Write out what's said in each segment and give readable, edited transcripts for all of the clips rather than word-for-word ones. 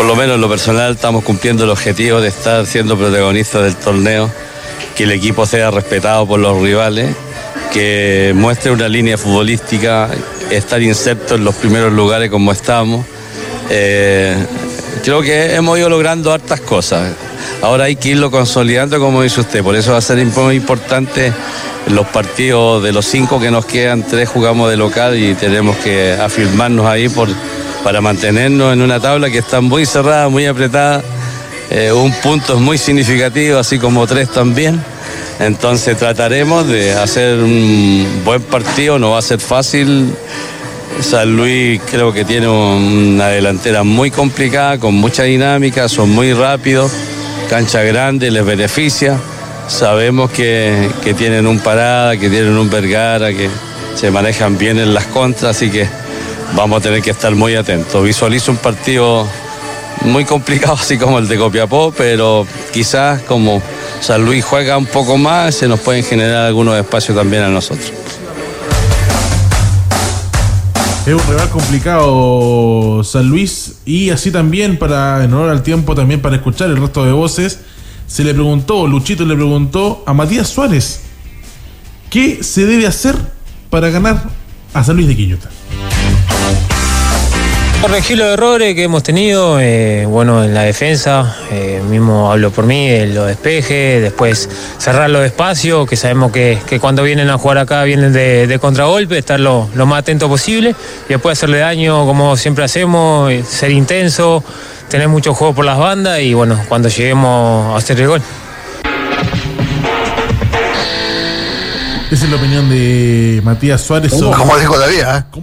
por lo menos en lo personal, estamos cumpliendo el objetivo de estar siendo protagonistas del torneo, que el equipo sea respetado por los rivales, que muestre una línea futbolística, estar inserto en los primeros lugares como estamos. Creo que hemos ido logrando hartas cosas. Ahora hay que irlo consolidando, como dice usted. Por eso va a ser muy importante los partidos de los 5 que nos quedan, 3 jugamos de local y tenemos que afirmarnos ahí para mantenernos en una tabla que está muy cerrada, muy apretada. Un punto es muy significativo, así como 3 también. Entonces trataremos de hacer un buen partido, no va a ser fácil. San Luis creo que tiene una delantera muy complicada, con mucha dinámica, son muy rápidos, cancha grande, les beneficia. Sabemos que tienen un Parada, que tienen un Vergara, que se manejan bien en las contras, así que vamos a tener que estar muy atentos. Visualizo un partido muy complicado, así como el de Copiapó, pero quizás como San Luis juega un poco más, se nos pueden generar algunos espacios también a nosotros. Es un rival complicado San Luis, y así también, para en honor al tiempo, también para escuchar el resto de voces, Luchito le preguntó a Matías Suárez qué se debe hacer para ganar a San Luis de Quillota. Corregir los errores que hemos tenido, en la defensa, mismo hablo por mí, los despejes, después cerrar los espacios, que sabemos que cuando vienen a jugar acá vienen de contragolpe, estar lo más atento posible y después hacerle daño como siempre hacemos, ser intenso, tener mucho juego por las bandas y cuando lleguemos a hacer el gol. Esa es la opinión de Matías Suárez. Como dijo David,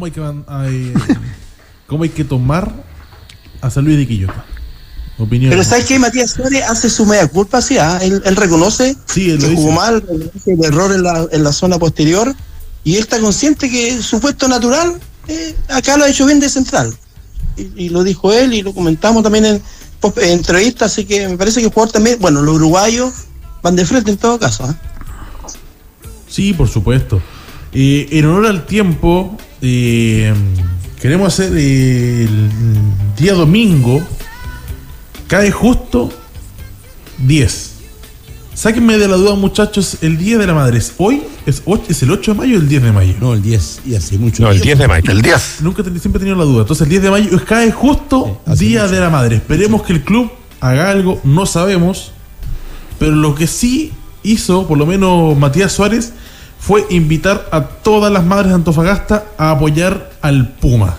¿Cómo hay que tomar a San Luis de Quillota? Opinión. Pero ¿sabes qué? Matías Suárez hace su mea culpa, sí, él reconoce que jugó mal, reconoce el error en la zona posterior, y él está consciente que su puesto natural acá lo ha hecho bien de central. Y lo dijo él y lo comentamos también en entrevistas, así que me parece que el jugador también, los uruguayos van de frente en todo caso. Sí, por supuesto. En honor al tiempo, queremos hacer el día domingo, cae justo 10. Sáquenme de la duda, muchachos, el Día de la Madre, ¿hoy es el 8 de mayo o el 10 de mayo? No, el 10, y hace mucho tiempo. El 10 de mayo. El 10. Siempre he tenido la duda. Entonces el 10 de mayo cae justo Día de la Madre. Esperemos que el club haga algo, no sabemos, pero lo que sí hizo, por lo menos Matías Suárez, fue invitar a todas las madres de Antofagasta a apoyar al Puma.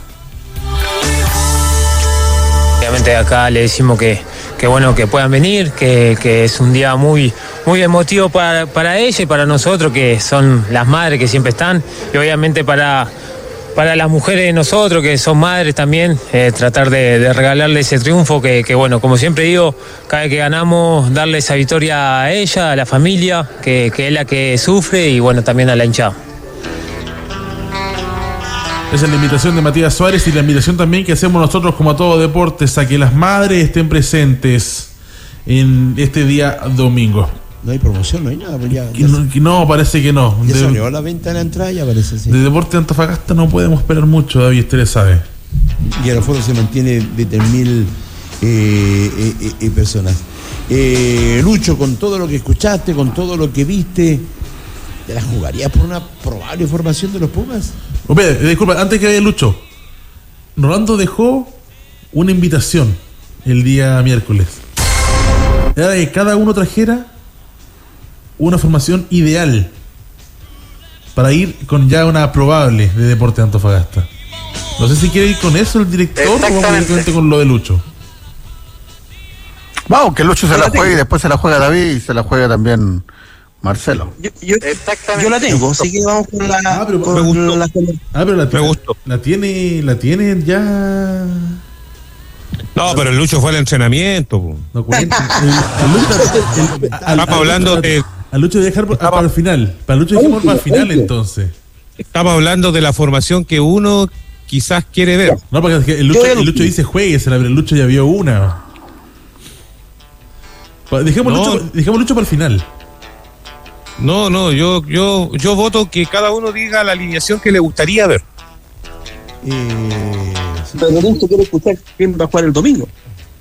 Obviamente acá le decimos que puedan venir, que es un día muy, muy emotivo para ella y para nosotros, que son las madres que siempre están, y obviamente para las mujeres de nosotros, que son madres también, tratar de regalarle ese triunfo que como siempre digo, cada vez que ganamos, darle esa victoria a ella, a la familia, que es la que sufre, y también a la hinchada. Esa es la invitación de Matías Suárez, y la invitación también que hacemos nosotros como a todo deportes, a que las madres estén presentes en este día domingo. No hay promoción, no hay nada. Pues no, parece que no. Ya se abrió la venta de la entrada, ya parece. Sí. De Deporte de Antofagasta no podemos esperar mucho, David, usted le sabe. Y el aforo se mantiene de 3.000 personas. Lucho, con todo lo que escuchaste, con todo lo que viste, ¿te la jugarías por una probable formación de los Pumas? Disculpa, antes que vaya Lucho, Rolando dejó una invitación el día miércoles. Era que cada uno trajera una formación ideal para ir con ya una probable de Deporte de Antofagasta. No sé si quiere ir con eso el director o vamos directamente con lo de Lucho. Vamos, que Lucho se la juegue y después se la juega David y se la juega también Marcelo. Yo la tengo, así que vamos con la. Me gustó. La tiene ya. No, pero el Lucho fue al entrenamiento. No, estamos hablando de. A Lucho dejar para el final. Para Lucho dejemos para el final, entonces. Estamos hablando de la formación que uno quizás quiere ver. No, porque el Lucho dice jueguesela, pero el Lucho ya vio una. Dejemos Lucho para el final. No, yo voto que cada uno diga la alineación que le gustaría ver. Pero Lucho quiere escuchar quién va a jugar el domingo.